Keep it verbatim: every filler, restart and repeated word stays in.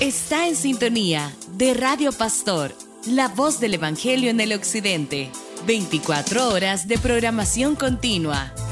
Está en sintonía de Radio Pastor, la voz del Evangelio en el Occidente. veinticuatro horas de programación continua.